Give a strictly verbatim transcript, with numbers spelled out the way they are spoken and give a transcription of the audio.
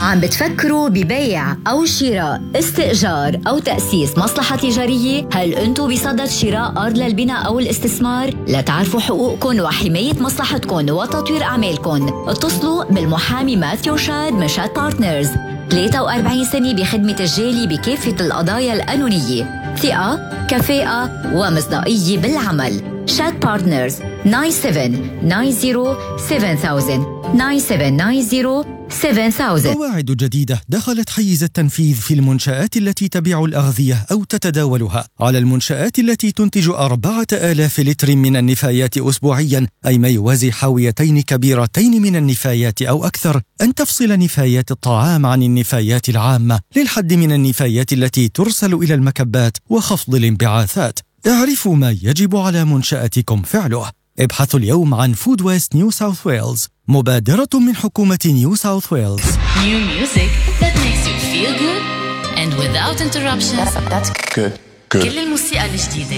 عم بتفكروا ببيع أو شراء، استئجار أو تأسيس مصلحة تجارية؟ هل أنتوا بصدد شراء أرض للبناء أو الاستثمار؟ لتعرفوا حقوقكم وحماية مصلحتكم وتطوير أعمالكم، اتصلوا بالمحامي ماثيو شاد من شاد بارتنرز، ثلاثة وأربعين سنة بخدمة الجالي بكافة القضايا القانونية، ثقة، كفاءة ومصداقية بالعمل. شاد بارتنرز تسعة سبعة تسعة صفر سبعة ألف تسعة سبعة تسعة صفر سبعة ألف. قواعد جديدة دخلت حيز التنفيذ في المنشآت التي تبيع الأغذية أو تتداولها. على المنشآت التي تنتج أربعة آلاف لتر من النفايات أسبوعيا، أي ما يوازي حاويتين كبيرتين من النفايات أو أكثر، أن تفصل نفايات الطعام عن النفايات العامة للحد من النفايات التي ترسل إلى المكبات وخفض الانبعاثات. اعرفوا ما يجب على منشأتكم فعله. ابحثوا اليوم عن Food Waste New South Wales، مبادرة من حكومة نيو ساوث ويلز. New music that makes you feel good and without interruptions. That's good. Good. كل الموسيقى الجديدة